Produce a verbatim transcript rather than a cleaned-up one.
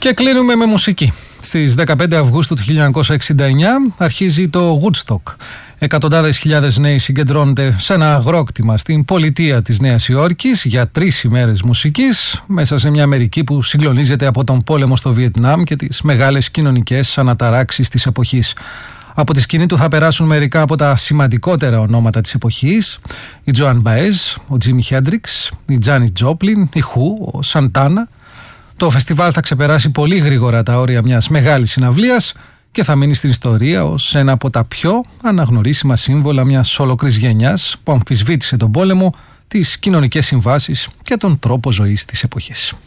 Και κλείνουμε με μουσική. Στις δεκαπέντε Αυγούστου του χίλια εννιακόσια εξήντα εννιά αρχίζει το Woodstock. Εκατοντάδες χιλιάδες νέοι συγκεντρώνονται σε ένα αγρόκτημα στην πολιτεία της Νέας Υόρκης για τρεις ημέρες μουσικής, μέσα σε μια Αμερική που συγκλονίζεται από τον πόλεμο στο Βιετνάμ και τις μεγάλες κοινωνικές αναταράξεις της εποχής. Από τη σκηνή του θα περάσουν μερικά από τα σημαντικότερα ονόματα της εποχής: η Τζοάν Μπαέζ, ο Τζίμι Χέντριξ, η Τζάνις Τζόπλιν, η Χου, ο Σαντάνα. Το φεστιβάλ θα ξεπεράσει πολύ γρήγορα τα όρια μιας μεγάλης συναυλίας και θα μείνει στην ιστορία ως ένα από τα πιο αναγνωρίσιμα σύμβολα μιας ολόκληρης γενιάς που αμφισβήτησε τον πόλεμο, τις κοινωνικές συμβάσεις και τον τρόπο ζωής της εποχής.